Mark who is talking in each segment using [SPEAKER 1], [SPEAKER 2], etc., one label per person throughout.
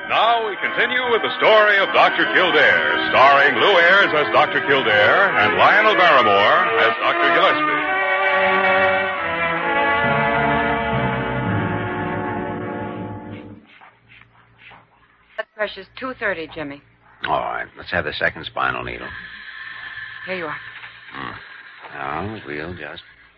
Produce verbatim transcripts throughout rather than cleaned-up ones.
[SPEAKER 1] Now we continue with the story of Doctor Kildare, starring Lou Ayres as Doctor Kildare and Lionel Barrymore as Doctor Gillespie.
[SPEAKER 2] Blood pressure's two thirty, Jimmy.
[SPEAKER 3] All right, let's have the second spinal needle.
[SPEAKER 2] Here you are.
[SPEAKER 3] Hmm. Now, we'll just...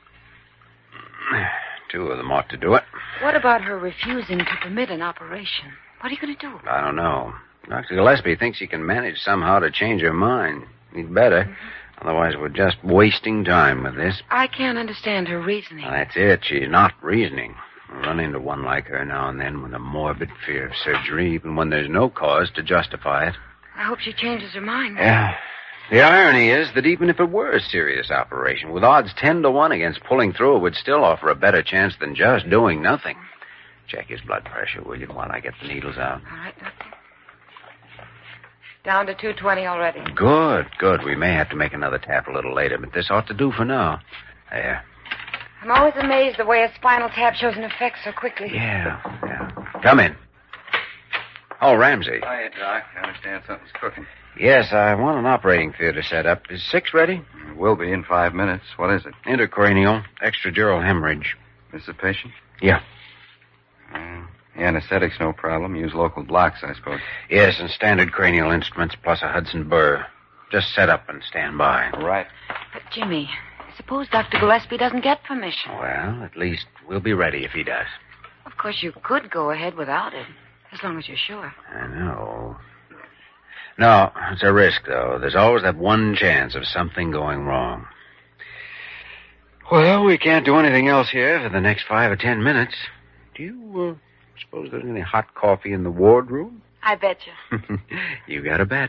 [SPEAKER 3] Two of them ought to do it.
[SPEAKER 2] What about her refusing to permit an operation? What are you going to do?
[SPEAKER 3] I don't know. Doctor Gillespie thinks he can manage somehow to change her mind. He'd better. Mm-hmm. Otherwise, we're just wasting time with this.
[SPEAKER 2] I can't understand her reasoning.
[SPEAKER 3] Well, that's it. She's not reasoning. I run into one like her now and then with a morbid fear of surgery, even when there's no cause to justify it.
[SPEAKER 2] I hope she changes her mind.
[SPEAKER 3] Yeah. The irony is that even if it were a serious operation, with odds ten to one against pulling through, it would still offer a better chance than just doing nothing. Check his blood pressure, will you, while I get the needles out?
[SPEAKER 2] All right, Doctor. Down to two twenty already.
[SPEAKER 3] Good, good. We may have to make another tap a little later, but this ought to do for now. There.
[SPEAKER 2] I'm always amazed the way a spinal tap shows an effect so quickly.
[SPEAKER 3] Yeah, yeah. Come in. Oh, Ramsey.
[SPEAKER 4] Hiya, Doc. I understand something's cooking.
[SPEAKER 3] Yes, I want an operating theater set up. Is six ready?
[SPEAKER 4] It will be in five minutes. What is it?
[SPEAKER 3] Intracranial, extradural hemorrhage.
[SPEAKER 4] This the patient?
[SPEAKER 3] Yeah.
[SPEAKER 4] Uh, the anesthetic's no problem. Use local blocks, I suppose.
[SPEAKER 3] Yes, and standard cranial instruments plus a Hudson burr. Just set up and stand by.
[SPEAKER 4] All right.
[SPEAKER 2] But, Jimmy, suppose Doctor Gillespie doesn't get permission.
[SPEAKER 3] Well, at least we'll be ready if he does.
[SPEAKER 2] Of course, you could go ahead without it, as long as you're sure.
[SPEAKER 3] I know. No, it's a risk, though. There's always that one chance of something going wrong. Well, we can't do anything else here for the next five or ten minutes. Do you uh, suppose there's any hot coffee in the ward room?
[SPEAKER 2] I bet you.
[SPEAKER 3] You got a bet.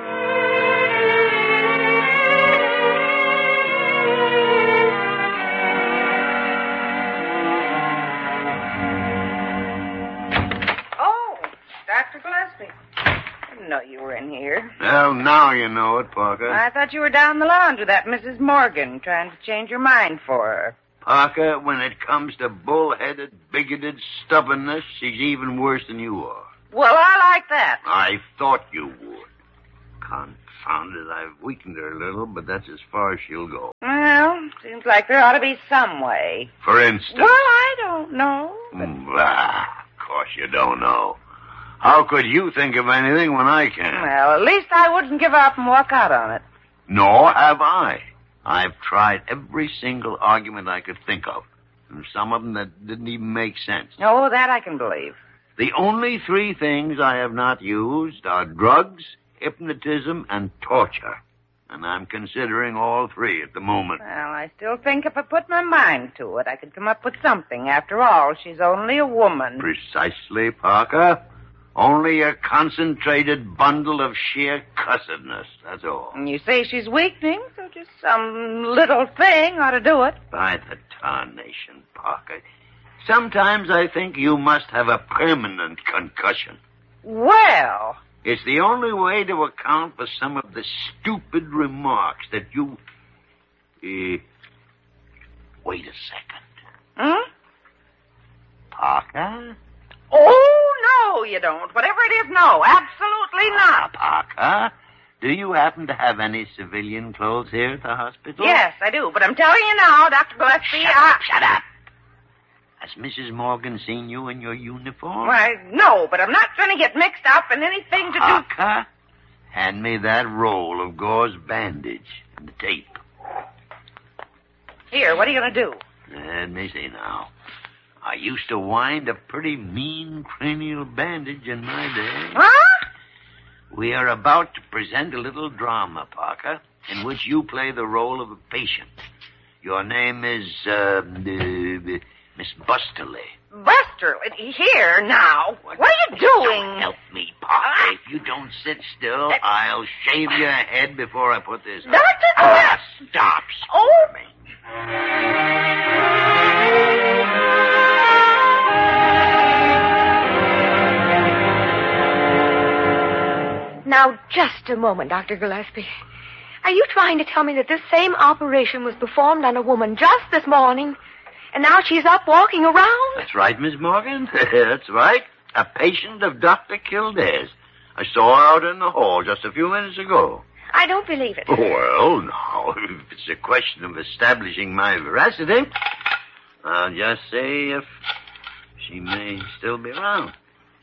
[SPEAKER 5] Oh, Doctor Gillespie. I didn't know you were in here.
[SPEAKER 6] Well, now you know it, Parker.
[SPEAKER 5] I thought you were down the lounge with that Missus Morgan, trying to change your mind for her.
[SPEAKER 6] Parker, when it comes to bull-headed, bigoted stubbornness, she's even worse than you are.
[SPEAKER 5] Well, I like that.
[SPEAKER 6] I thought you would. Confound it, I've weakened her a little, but that's as far as she'll go.
[SPEAKER 5] Well, seems like there ought to be some way.
[SPEAKER 6] For instance...
[SPEAKER 5] Well, I don't know. But...
[SPEAKER 6] Blah, of course you don't know. How could you think of anything when I can?
[SPEAKER 5] Well, at least I wouldn't give up and walk out on it.
[SPEAKER 6] Nor have I. I've tried every single argument I could think of, and some of them that didn't even make sense.
[SPEAKER 5] Oh, that I can believe.
[SPEAKER 6] The only three things I have not used are drugs, hypnotism, and torture. And I'm considering all three at the moment.
[SPEAKER 5] Well, I still think if I put my mind to it, I could come up with something. After all, she's only a woman.
[SPEAKER 6] Precisely, Parker. Only a concentrated bundle of sheer cussedness, that's all.
[SPEAKER 5] And you say she's weakening, so just some little thing ought to do it.
[SPEAKER 6] By the tarnation, Parker. Sometimes I think you must have a permanent concussion.
[SPEAKER 5] Well...
[SPEAKER 6] It's the only way to account for some of the stupid remarks that you... Uh, wait a second.
[SPEAKER 5] Hmm?
[SPEAKER 6] Parker?
[SPEAKER 5] Oh, no, you don't. Whatever it is, no. Absolutely not.
[SPEAKER 6] Parker, do you happen to have any civilian clothes here at the hospital?
[SPEAKER 5] Yes, I do. But I'm telling you now, Doctor Gillespie,
[SPEAKER 6] Shut
[SPEAKER 5] I...
[SPEAKER 6] up, shut up. Has Missus Morgan seen you in your uniform?
[SPEAKER 5] Why, no, but I'm not going to get mixed up in anything to do...
[SPEAKER 6] Parker, hand me that roll of gauze bandage and the tape.
[SPEAKER 5] Here, what are you going to do?
[SPEAKER 6] Let me see now. I used to wind a pretty mean cranial bandage in my day.
[SPEAKER 5] Huh?
[SPEAKER 6] We are about to present a little drama, Parker, in which you play the role of a patient. Your name is, uh, uh Miss Busterly.
[SPEAKER 5] Busterly? Here, now. What, what are you doing?
[SPEAKER 6] Don't help me, Parker. If you don't sit still, uh, I'll shave your head before I put this...
[SPEAKER 5] Doctor
[SPEAKER 6] Ah, stop
[SPEAKER 5] Oh.
[SPEAKER 6] screaming.
[SPEAKER 7] Now, just a moment, Doctor Gillespie. Are you trying to tell me that this same operation was performed on a woman just this morning, and now she's up walking around?
[SPEAKER 6] That's right, Miss Morgan. That's right. A patient of Doctor Kildare's. I saw her out in the hall just a few minutes ago.
[SPEAKER 7] I don't believe it.
[SPEAKER 6] Well, now, if it's a question of establishing my veracity, I'll just say if she may still be around.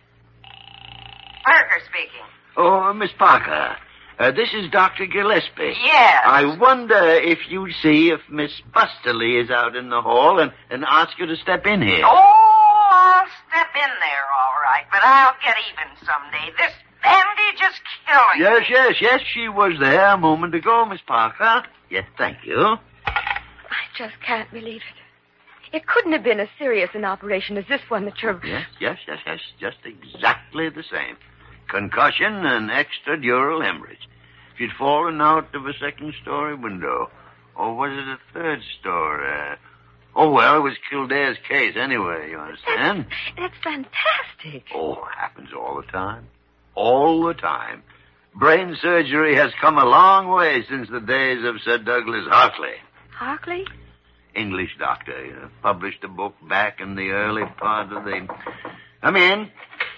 [SPEAKER 5] Parker speaking.
[SPEAKER 6] Oh, Miss Parker, uh, this is Doctor Gillespie.
[SPEAKER 5] Yes.
[SPEAKER 6] I wonder if you'd see if Miss Busterly is out in the hall and, and ask her to step in here.
[SPEAKER 5] Oh, I'll step in there, all right, but I'll get even someday. This bandage is killing
[SPEAKER 6] Yes,
[SPEAKER 5] me.
[SPEAKER 6] yes, yes, she was there a moment ago, Miss Parker. Yes, thank you.
[SPEAKER 7] I just can't believe it. It couldn't have been as serious an operation as this one that you're...
[SPEAKER 6] Yes, yes, yes, yes, just exactly the same. Concussion and extradural hemorrhage. She'd fallen out of a second-story window. Or was it a third story? Uh, oh, well, it was Kildare's case anyway, you understand?
[SPEAKER 7] That's, that's fantastic.
[SPEAKER 6] Oh, happens all the time. All the time. Brain surgery has come a long way since the days of Sir Douglas Hartley.
[SPEAKER 7] Hartley?
[SPEAKER 6] English doctor, you know, published a book back in the early part of the... Come in.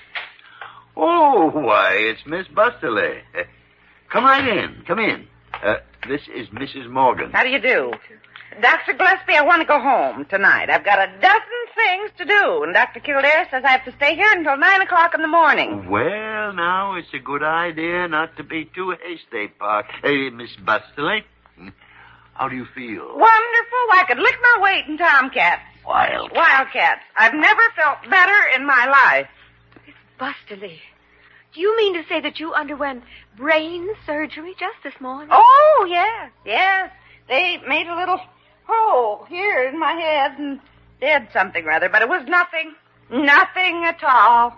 [SPEAKER 6] Oh, why, it's Miss Busterly. Uh, come right in. Come in. Uh, this is Missus Morgan.
[SPEAKER 5] How do you do? Doctor Gillespie, I want to go home tonight. I've got a dozen things to do, and Doctor Kildare says I have to stay here until nine o'clock in the morning.
[SPEAKER 6] Well, now, it's a good idea not to be too hasty, Park. Hey, Miss Busterly, how do you feel?
[SPEAKER 5] Wonderful. I could lick my weight in tomcats.
[SPEAKER 6] Wild.
[SPEAKER 5] Wildcats. I've never felt better in my life.
[SPEAKER 7] Miss Busterly, do you mean to say that you underwent brain surgery just this morning?
[SPEAKER 5] Oh, yes, yes. They made a little hole here in my head and did something rather, but it was nothing. Nothing at all.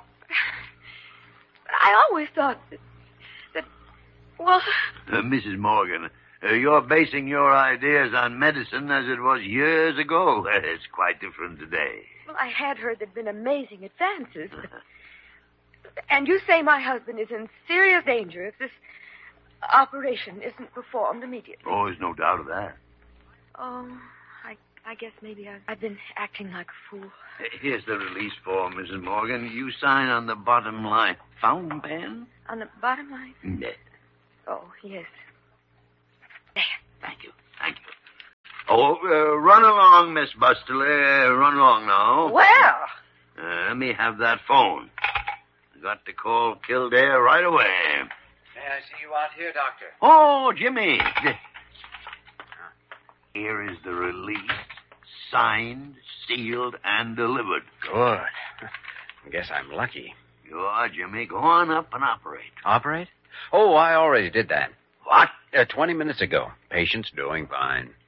[SPEAKER 7] But I always thought that, that well...
[SPEAKER 6] Uh, Missus Morgan, uh, you're basing your ideas on medicine as it was years ago. It's quite different today.
[SPEAKER 7] Well, I had heard there'd been amazing advances, but... And you say my husband is in serious danger if this operation isn't performed immediately.
[SPEAKER 6] Oh, there's no doubt of that.
[SPEAKER 7] Oh, I, I guess maybe I've, I've been acting like a fool.
[SPEAKER 6] Here's the release form, Missus Morgan. You sign on the bottom line. Fountain pen?
[SPEAKER 7] On the bottom line?
[SPEAKER 6] Yes.
[SPEAKER 7] Oh, yes. There.
[SPEAKER 6] Thank you. Thank you. Oh, uh, run along, Miss Busterly. Uh, run along now.
[SPEAKER 5] Well.
[SPEAKER 6] Uh, let me have that phone. Got to call Kildare right away.
[SPEAKER 3] May I see you out here, Doctor?
[SPEAKER 6] Oh, Jimmy. Here is the release. Signed, sealed, and delivered.
[SPEAKER 3] Good. I guess I'm lucky.
[SPEAKER 6] You are, Jimmy. Go on up and operate.
[SPEAKER 3] Operate? Oh, I already did that.
[SPEAKER 6] What?
[SPEAKER 3] Uh, Twenty minutes ago. Patient's doing fine.